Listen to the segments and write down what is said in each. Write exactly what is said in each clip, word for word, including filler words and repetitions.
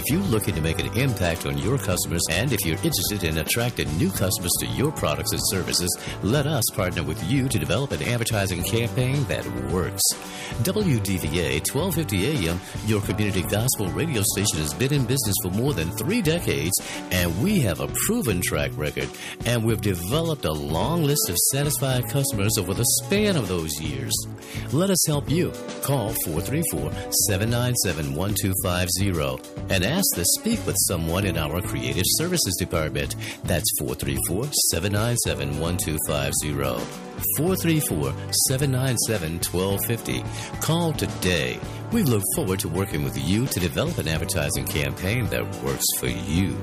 If you're looking to make an impact on your customers and if you're interested in attracting new customers to your products and services, let us partner with you to develop an advertising campaign that works. W D V A twelve fifty A M, your community gospel radio station, has been in business for more than three decades, and we have a proven track record, and we've developed a long list of satisfied customers over the span of those years. Let us help you. Call four three four, seven nine seven, one two five zero and ask to speak with someone in our Creative Services Department. That's four three four, seven nine seven, one two five zero. four three four, seven nine seven, one two five zero. Call today. We look forward to working with you to develop an advertising campaign that works for you.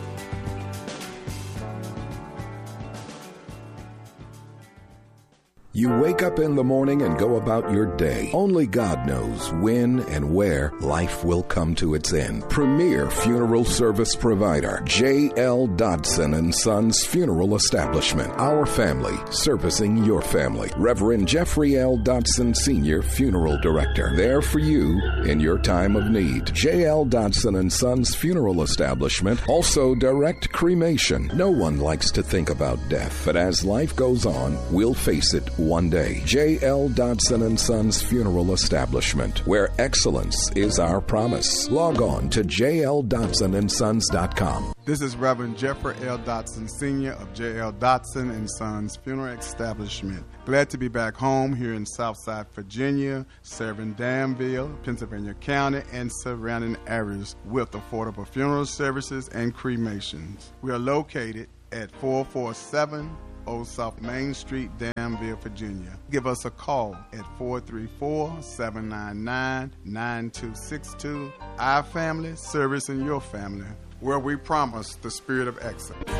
You wake up in the morning and go about your day. Only God knows when and where life will come to its end. Premier funeral service provider, J L. Dodson and Sons Funeral Establishment. Our family servicing your family. Reverend Jeffrey L. Dodson Senior Funeral Director. There for you in your time of need. J L. Dodson and Sons Funeral Establishment. Also direct cremation. No one likes to think about death, but as life goes on, we'll face it one day. J L. Dodson and Sons Funeral Establishment, where excellence is our promise. Log on to j l dodson and sons dot com. This is Reverend Jeffrey L. Dodson Senior of J L. Dodson and Sons Funeral Establishment. Glad to be back home here in Southside Virginia, serving Danville, Pennsylvania County, and surrounding areas with affordable funeral services and cremations. We are located at four four seven Old South Main Street, Danville, Virginia. Give us a call at four three four, seven nine nine, nine two six two. Our family servicing your family, where we promise the spirit of excellence.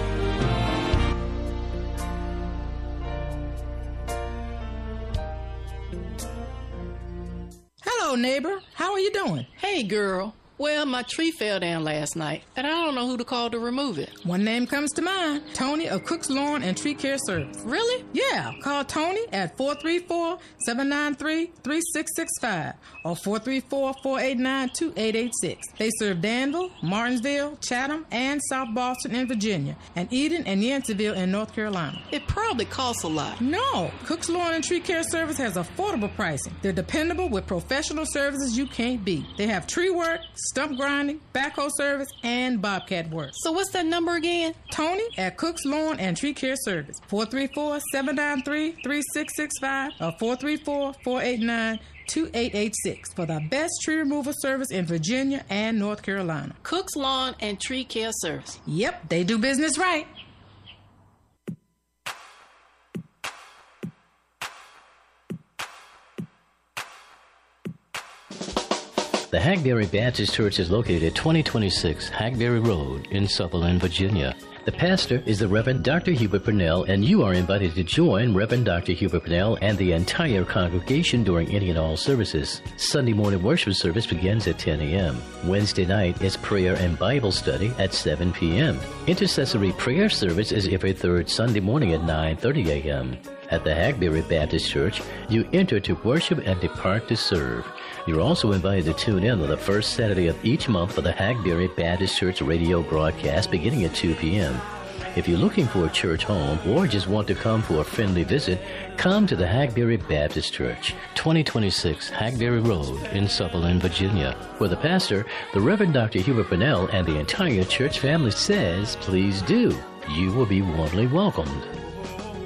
Hello, neighbor. How are you doing? Hey, girl. Well, my tree fell down last night, and I don't know who to call to remove it. One name comes to mind. Tony of Cook's Lawn and Tree Care Service. Really? Yeah. Call Tony at four three four, seven nine three, three six six five or four three four, four eight nine, two eight eight six. They serve Danville, Martinsville, Chatham, and South Boston in Virginia, and Eden and Yanceyville in North Carolina. It probably costs a lot. No. Cook's Lawn and Tree Care Service has affordable pricing. They're dependable with professional services you can't beat. They have tree work, stump grinding, backhoe service, and bobcat work. So what's that number again? Tony at Cook's Lawn and Tree Care Service. four three four, seven nine three, three six six five or four three four, four eight nine, two eight eight six for the best tree removal service in Virginia and North Carolina. Cook's Lawn and Tree Care Service. Yep, they do business right. The Hackberry Baptist Church is located at twenty twenty-six Hackberry Road in Sutherland, Virginia. The pastor is the Reverend Doctor Hubert Purnell, and you are invited to join Reverend Doctor Hubert Purnell and the entire congregation during any and all services. Sunday morning worship service begins at ten a.m. Wednesday night is prayer and Bible study at seven p.m. Intercessory prayer service is every third Sunday morning at nine thirty a.m. At the Hackberry Baptist Church, you enter to worship and depart to serve. You're also invited to tune in on the first Saturday of each month for the Hackberry Baptist Church radio broadcast beginning at two p.m. If you're looking for a church home or just want to come for a friendly visit, come to the Hackberry Baptist Church, twenty twenty-six Hackberry Road in Sutherland, Virginia, where the pastor, the Reverend Doctor Hubert Purnell, and the entire church family says, please do. You will be warmly welcomed.